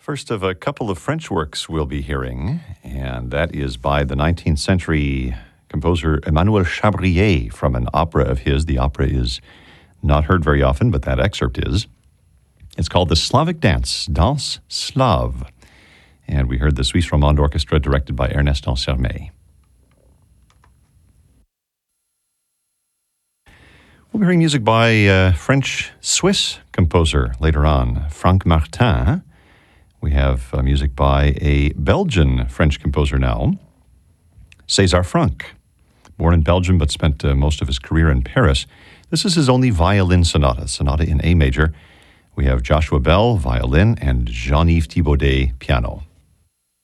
First of a couple of French works we'll be hearing, and that is by the 19th century composer Emmanuel Chabrier from an opera of his. The opera is not heard very often, but that excerpt is. It's called The Slavic Dance, Danse Slave. And we heard the Suisse Romande Orchestra directed by Ernest Ansermet. We'll be hearing music by French-Swiss composer later on, Franck Martin. We have music by a Belgian French composer now, César Franck. Born in Belgium but spent most of his career in Paris. This is his only violin sonata in A major. We have Joshua Bell, violin, and Jean-Yves Thibaudet, piano.